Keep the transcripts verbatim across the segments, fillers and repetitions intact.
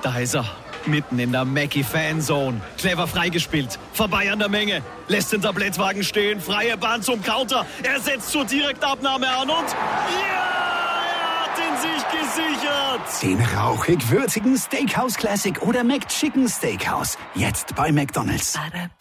Da ist er. Mitten in der Mackie-Fanzone. Clever freigespielt. Vorbei an der Menge. Lässt den Tablettwagen stehen. Freie Bahn zum Counter. Er setzt zur Direktabnahme an und... Ja! Er hat ihn sich gesichert! Den rauchig-würzigen Steakhouse Classic oder McChicken Steakhouse. Jetzt bei McDonald's.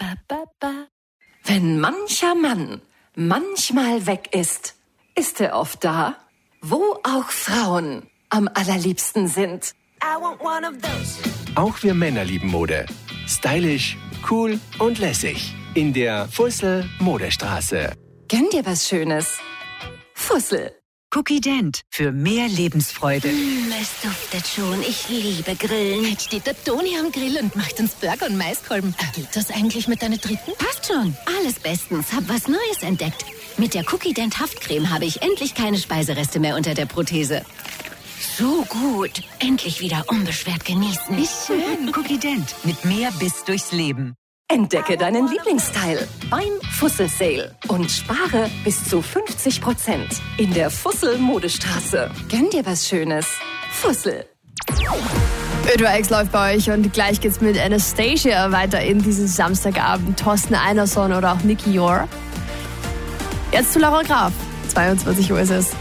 Wenn mancher Mann manchmal weg ist, ist er oft da, wo auch Frauen am allerliebsten sind. Auch wir Männer lieben Mode. Stylisch, cool und lässig. In der Fussel Modestraße. Gönn dir was Schönes. Fussel. Cookie Dent für mehr Lebensfreude. Mm, es duftet schon. Ich liebe Grillen. Jetzt steht der Toni am Grill und macht uns Burger und Maiskolben. Geht das eigentlich mit deiner dritten? Passt schon. Alles bestens. Hab was Neues entdeckt. Mit der Cookie Dent Haftcreme habe ich endlich keine Speisereste mehr unter der Prothese. So gut. Endlich wieder unbeschwert genießen. Wie schön. Cookie Dent mit mehr Biss durchs Leben. Entdecke deinen Lieblingsteil beim Fussel Sale und spare bis zu fünfzig Prozent in der Fussel Modestraße. Gönn dir was Schönes. Fussel. Ö drei X läuft bei euch und gleich geht's mit Anastasia weiter in diesen Samstagabend. Thorsten Einerson oder auch Nicky Yor. Jetzt zu Laura Graf. zweiundzwanzig Uhr ist es.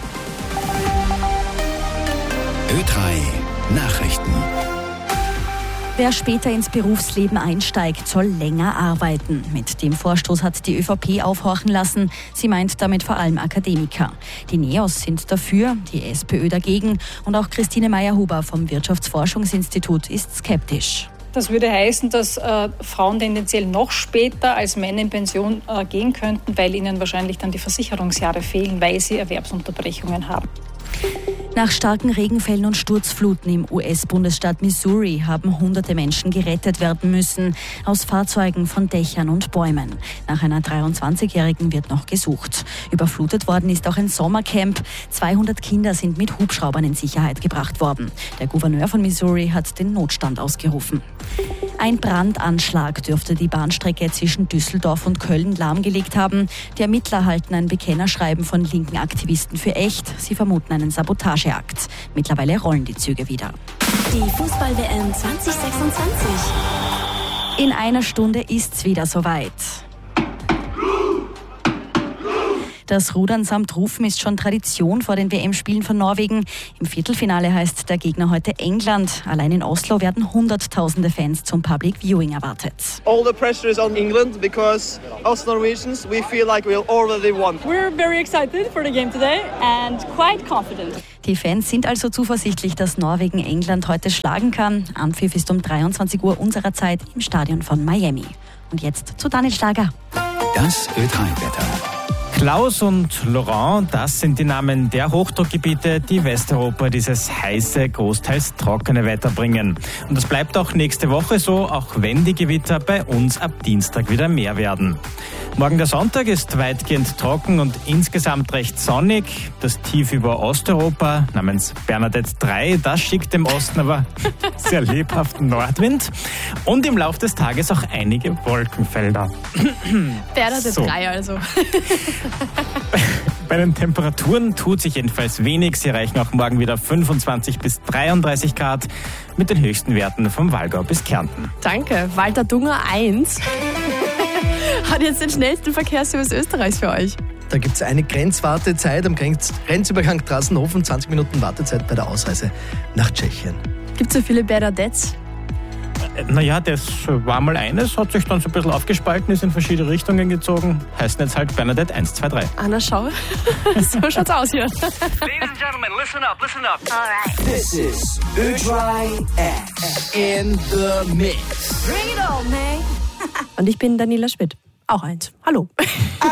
Ö drei Nachrichten. Wer später ins Berufsleben einsteigt, soll länger arbeiten. Mit dem Vorstoß hat die ÖVP aufhorchen lassen. Sie meint damit vor allem Akademiker. Die NEOS sind dafür, die SPÖ dagegen. Und auch Christine Meyer-Huber vom Wirtschaftsforschungsinstitut ist skeptisch. Das würde heißen, dass äh, Frauen tendenziell noch später als Männer in Pension äh, gehen könnten, weil ihnen wahrscheinlich dann die Versicherungsjahre fehlen, weil sie Erwerbsunterbrechungen haben. Nach starken Regenfällen und Sturzfluten im U S-Bundesstaat Missouri haben hunderte Menschen gerettet werden müssen, aus Fahrzeugen, von Dächern und Bäumen. Nach einer dreiundzwanzigjährigen wird noch gesucht. Überflutet worden ist auch ein Sommercamp. zweihundert Kinder sind mit Hubschraubern in Sicherheit gebracht worden. Der Gouverneur von Missouri hat den Notstand ausgerufen. Ein Brandanschlag dürfte die Bahnstrecke zwischen Düsseldorf und Köln lahmgelegt haben. Die Ermittler halten ein Bekennerschreiben von linken Aktivisten für echt. Sie vermuten einen Sabotageakt. Mittlerweile rollen die Züge wieder. Die Fußball-W M zwanzig sechsundzwanzig. In einer Stunde ist's wieder soweit. Das Rudern samt Rufen ist schon Tradition vor den W M-Spielen von Norwegen. Im Viertelfinale heißt der Gegner heute England. Allein in Oslo werden hunderttausende Fans zum Public Viewing erwartet. All the pressure is on England because us Norwegians, we feel like we already won. We're very excited for the game today and quite confident. Die Fans sind also zuversichtlich, dass Norwegen England heute schlagen kann. Anpfiff ist um dreiundzwanzig Uhr unserer Zeit im Stadion von Miami. Und jetzt zu Daniel Schlager. Das Ö drei Wetter. Klaus und Laurent, das sind die Namen der Hochdruckgebiete, die Westeuropa dieses heiße, großteils trockene Wetter bringen. Und das bleibt auch nächste Woche so, auch wenn die Gewitter bei uns ab Dienstag wieder mehr werden. Morgen der Sonntag ist weitgehend trocken und insgesamt recht sonnig. Das Tief über Osteuropa namens Bernadette drei, das schickt dem Osten aber sehr lebhaften Nordwind. Und im Laufe des Tages auch einige Wolkenfelder. Bernadette So. drei also. Bei den Temperaturen tut sich jedenfalls wenig. Sie erreichen auch morgen wieder fünfundzwanzig bis dreiunddreißig Grad mit den höchsten Werten vom Walgau bis Kärnten. Danke. Walter Dunger eins hat jetzt den schnellsten Verkehrsservice Österreichs für euch. Da gibt es eine Grenzwartezeit am Grenz- Grenzübergang Trassenhofen, zwanzig Minuten Wartezeit bei der Ausreise nach Tschechien. Gibt es so viele Bernadettes? Naja, das war mal eines, hat sich dann so ein bisschen aufgespalten, ist in verschiedene Richtungen gezogen. Heißt jetzt halt Bernadette eins, zwei, drei. Anna, schau. So schaut's aus hier. Ladies and gentlemen, listen up, listen up. All right. This is Ö drei X in the Mix. Bring it on, man. Und ich bin Daniela Schmidt. Auch eins. Hallo.